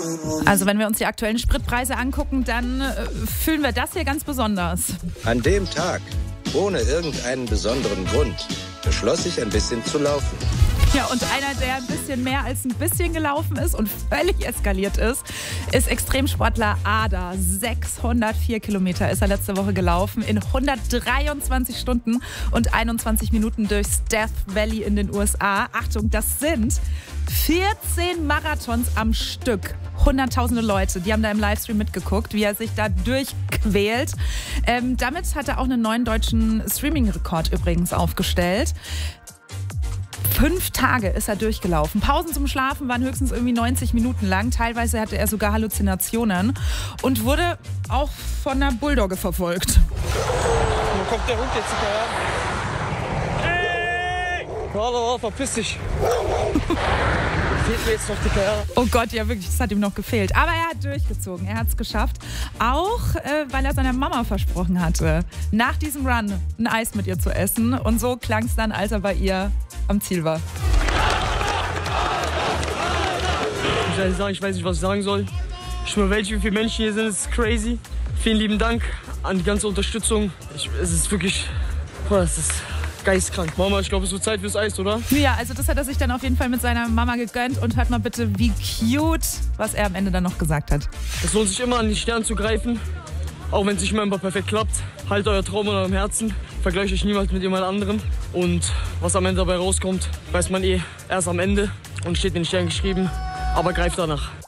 Also wenn wir uns die aktuellen Spritpreise angucken, dann fühlen wir das hier ganz besonders. An dem Tag, ohne irgendeinen besonderen Grund, beschloss ich ein bisschen zu laufen. Ja, und einer, der ein bisschen mehr als ein bisschen gelaufen ist und völlig eskaliert ist Extremsportler Ada. 604 Kilometer ist er letzte Woche gelaufen in 123 Stunden und 21 Minuten durchs Death Valley in den USA. Achtung, das sind 14 Marathons am Stück. Hunderttausende Leute, die haben da im Livestream mitgeguckt, wie er sich da durchquält. Damit hat er auch einen neuen deutschen Streaming-Rekord übrigens aufgestellt. 5 Tage ist er durchgelaufen. Pausen zum Schlafen waren höchstens irgendwie 90 Minuten lang. Teilweise hatte er sogar Halluzinationen und wurde auch von einer Bulldogge verfolgt. Wo kommt der Hund jetzt hinterher? Hey! Warte, verpiss dich. Fehlt mir jetzt noch die Karriere. Oh Gott, ja wirklich, das hat ihm noch gefehlt. Aber er hat durchgezogen, er hat es geschafft. Auch, weil er seiner Mama versprochen hatte, nach diesem Run ein Eis mit ihr zu essen. Und so klang es dann, als er bei ihr am Ziel war. Ich weiß nicht, was ich sagen soll. Ich schwöre, wie viele Menschen hier sind, es ist crazy. Vielen lieben Dank an die ganze Unterstützung. Es ist wirklich, es ist geistkrank. Mama, ich glaube, es wird Zeit fürs Eis, oder? Ja, also das hat er sich dann auf jeden Fall mit seiner Mama gegönnt. Und hört mal bitte, wie cute, was er am Ende dann noch gesagt hat. Es lohnt sich immer, an die Sterne zu greifen. Auch wenn es nicht immer perfekt klappt. Haltet euer Traum in eurem Herzen. Vergleicht euch niemals mit jemand anderem. Und was am Ende dabei rauskommt, weiß man erst am Ende. Und steht in den Sternen geschrieben. Aber greift danach.